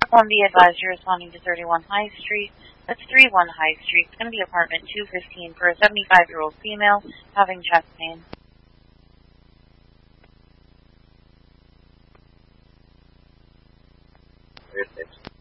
Be advised you're responding to 31 High Street. That's 31 High Street. It's going to be apartment 215 for a 75-year-old female having chest pain. Perfect.